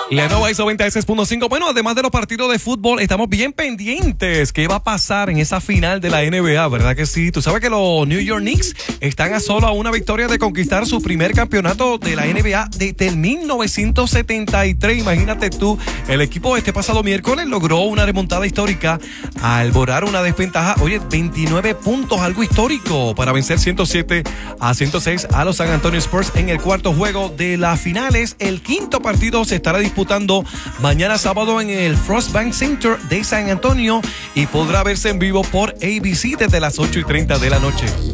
Lenovo ISO 96.5. Bueno, además de los partidos de fútbol, estamos bien pendientes. ¿Qué va a pasar en esa final de la NBA? ¿Verdad que sí? Tú sabes que los New York Knicks están a solo una victoria de conquistar su primer campeonato de la NBA desde el 1973. Imagínate tú, el equipo este pasado miércoles logró una remontada histórica al borrar una desventaja, 29 puntos, algo histórico, para vencer 107-106 a los San Antonio Spurs en el cuarto juego de las finales. El quinto partido se estará disputando mañana sábado en el Frostbank Center de San Antonio y podrá verse en vivo por ABC desde las 8:30 de la noche.